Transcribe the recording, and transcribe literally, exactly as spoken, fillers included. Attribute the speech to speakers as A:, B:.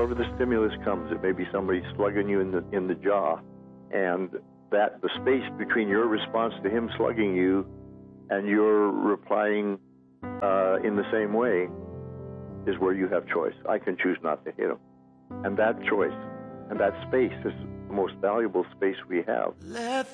A: however the stimulus comes. It may be somebody slugging you in the in the jaw, and that the space between your response to him slugging you and your replying uh, in the same way is where you have choice. I can choose not to hit him. And that choice and that space is the most valuable space we have. Let